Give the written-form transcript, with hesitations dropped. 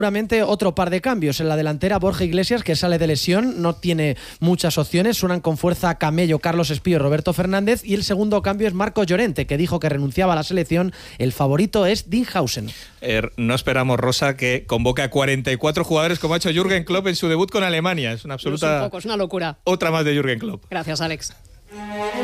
Seguramente otro par de cambios. En la delantera, Borja Iglesias, que sale de lesión, no tiene muchas opciones. Suenan con fuerza Camello, Carlos Espío y Roberto Fernández. Y el segundo cambio es Marco Llorente, que dijo que renunciaba a la selección. El favorito es Dinghausen. No esperamos, Rosa, que convoque a 44 jugadores como ha hecho Jürgen Klopp en su debut con Alemania. Es una absoluta... Es una locura. Otra más de Jürgen Klopp. Gracias, Alex.